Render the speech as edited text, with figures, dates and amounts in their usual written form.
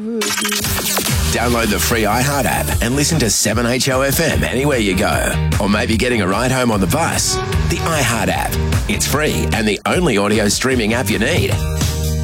Download the free iHeart app and listen to 7HOFM anywhere you go. Or maybe getting a ride home on the bus. The iHeart app. It's free and the only audio streaming app you need.